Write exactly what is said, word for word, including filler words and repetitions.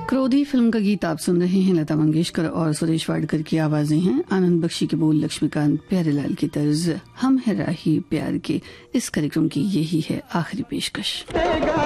क्रोधी फिल्म का गीत आप सुन रहे हैं। लता मंगेशकर और सुरेश वाडकर की आवाजें हैं। आनंद बख्शी के बोल, लक्ष्मीकांत प्यारेलाल की तर्ज हम है राही प्यार के। इस कार्यक्रम की यही है आखिरी पेशकश।